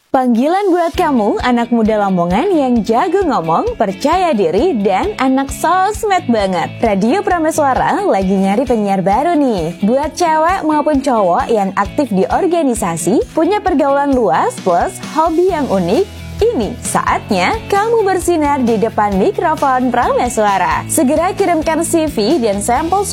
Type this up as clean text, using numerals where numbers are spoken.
Panggilan buat kamu, anak muda Lamongan yang jago ngomong, percaya diri, dan anak sosmed banget. Radio Prameswara lagi nyari penyiar baru nih. Buat cewek maupun cowok yang aktif di organisasi, punya pergaulan luas plus hobi yang unik, ini saatnya kamu bersinar di depan mikrofon Prameswara. Segera kirimkan CV dan sampel